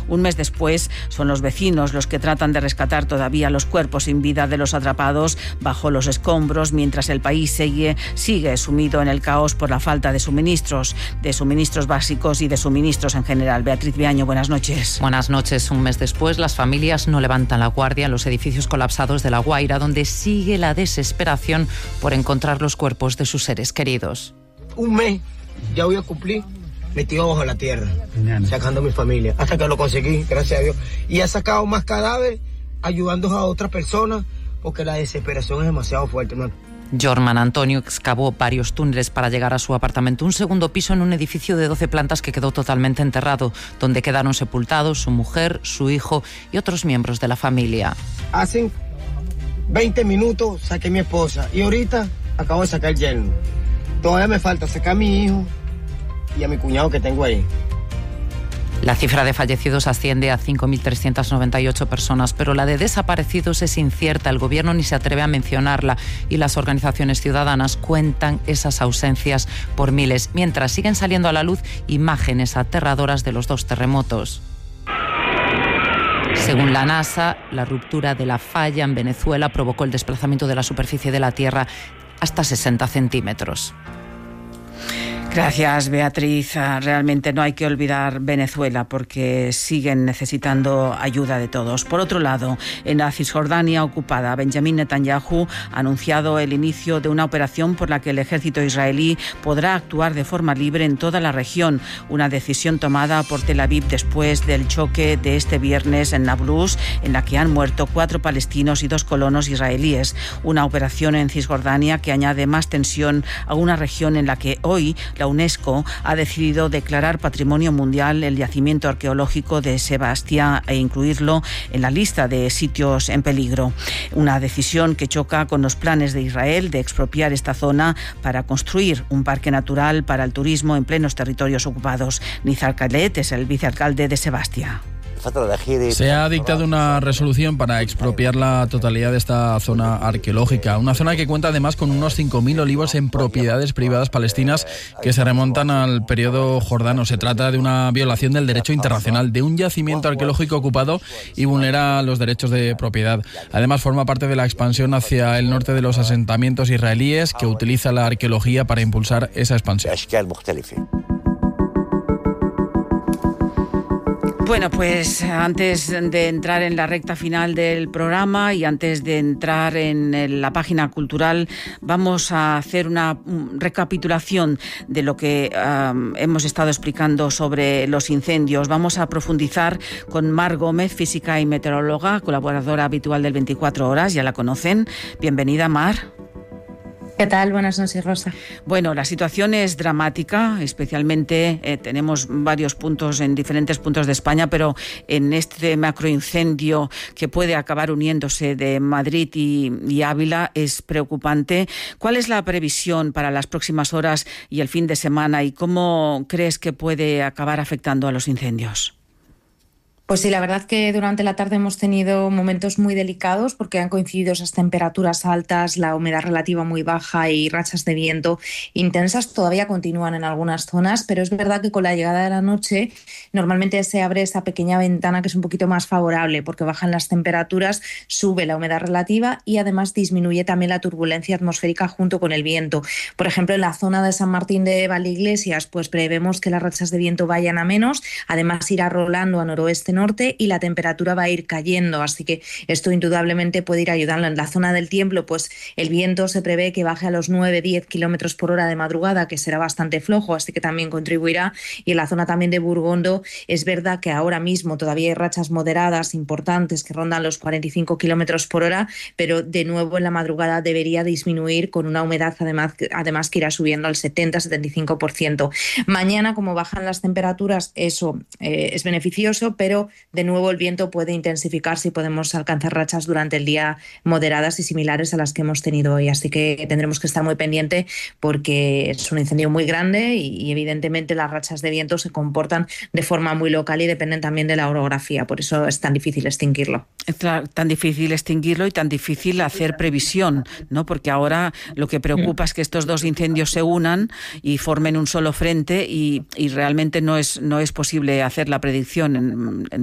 Un mes después, son los vecinos los que tratan de rescatar todavía los cuerpos sin vida de los atrapados bajo los escombros, mientras el país sigue sumido en el caos por la falta de suministros básicos y de suministros en general. Beatriz Viaño, buenas noches. Buenas noches. Un mes después, las familias no levantan la guardia en los edificios colapsados de La Guaira, donde sigue la desesperación por encontrar los cuerpos de sus seres queridos. Un mes ya voy a cumplir metido bajo la tierra, sacando a mi familia, hasta que lo conseguí, gracias a Dios. Y he sacado más cadáveres, ayudando a otras personas, porque la desesperación es demasiado fuerte, ¿no? Jorman Antonio excavó varios túneles para llegar a su apartamento, un segundo piso en un edificio de 12 plantas que quedó totalmente enterrado, donde quedaron sepultados su mujer, su hijo y otros miembros de la familia. Hace 20 minutos saqué a mi esposa y ahorita acabo de sacar el yerno. Todavía me falta sacar a mi hijo y a mi cuñado que tengo ahí. La cifra de fallecidos asciende a 5.398 personas, pero la de desaparecidos es incierta. El gobierno ni se atreve a mencionarla y las organizaciones ciudadanas cuentan esas ausencias por miles, mientras siguen saliendo a la luz imágenes aterradoras de los dos terremotos. Según la NASA, la ruptura de la falla en Venezuela provocó el desplazamiento de la superficie de la Tierra hasta 60 centímetros. Gracias, Beatriz. Realmente no hay que olvidar Venezuela porque siguen necesitando ayuda de todos. Por otro lado, en la Cisjordania ocupada, Benjamín Netanyahu ha anunciado el inicio de una operación por la que el ejército israelí podrá actuar de forma libre en toda la región, una decisión tomada por Tel Aviv después del choque de este viernes en Nablus, en la que han muerto 4 palestinos y 2 colonos israelíes. Una operación en Cisjordania que añade más tensión a una región en la que hoy la UNESCO ha decidido declarar Patrimonio Mundial el yacimiento arqueológico de Sebastia e incluirlo en la lista de sitios en peligro. Una decisión que choca con los planes de Israel de expropiar esta zona para construir un parque natural para el turismo en plenos territorios ocupados. Nizar Khaled es el vicealcalde de Sebastia. Se ha dictado una resolución para expropiar la totalidad de esta zona arqueológica, una zona que cuenta además con unos 5.000 olivos en propiedades privadas palestinas que se remontan al periodo jordano. Se trata de una violación del derecho internacional, de un yacimiento arqueológico ocupado y vulnera los derechos de propiedad. Además, forma parte de la expansión hacia el norte de los asentamientos israelíes que utiliza la arqueología para impulsar esa expansión. Bueno, pues antes de entrar en la recta final del programa y antes de entrar en la página cultural, vamos a hacer una recapitulación de lo que hemos estado explicando sobre los incendios. Vamos a profundizar con Mar Gómez, física y meteoróloga, colaboradora habitual del 24 Horas, ya la conocen. Bienvenida, Mar. ¿Qué tal? Buenas noches, Rosa. Bueno, la situación es dramática, especialmente tenemos varios puntos en diferentes puntos de España, pero en este macroincendio que puede acabar uniéndose de Madrid y Ávila es preocupante. ¿Cuál es la previsión para las próximas horas y el fin de semana y cómo crees que puede acabar afectando a los incendios? Pues sí, la verdad que durante la tarde hemos tenido momentos muy delicados porque han coincidido esas temperaturas altas, la humedad relativa muy baja y rachas de viento intensas. Todavía continúan en algunas zonas, pero es verdad que con la llegada de la noche normalmente se abre esa pequeña ventana que es un poquito más favorable porque bajan las temperaturas, sube la humedad relativa y además disminuye también la turbulencia atmosférica junto con el viento. Por ejemplo, en la zona de San Martín de Valdeiglesias, pues prevemos que las rachas de viento vayan a menos, además irá rolando a noroeste norte y la temperatura va a ir cayendo, así que esto indudablemente puede ir ayudando. En la zona del Tiemblo, pues el viento se prevé que baje a los 9-10 kilómetros por hora de madrugada, que será bastante flojo, así que también contribuirá. Y en la zona también de Burgondo es verdad que ahora mismo todavía hay rachas moderadas importantes que rondan los 45 kilómetros por hora, pero de nuevo en la madrugada debería disminuir con una humedad además que irá subiendo al 70-75%. Mañana, como bajan las temperaturas, eso es beneficioso, pero de nuevo el viento puede intensificarse y podemos alcanzar rachas durante el día moderadas y similares a las que hemos tenido hoy. Así que tendremos que estar muy pendiente porque es un incendio muy grande y evidentemente las rachas de viento se comportan de forma muy local y dependen también de la orografía. Por eso es tan difícil extinguirlo. Es tan difícil extinguirlo y tan difícil hacer previsión, ¿no? Porque ahora lo que preocupa es que estos dos incendios se unan y formen un solo frente y realmente no es posible hacer la predicción en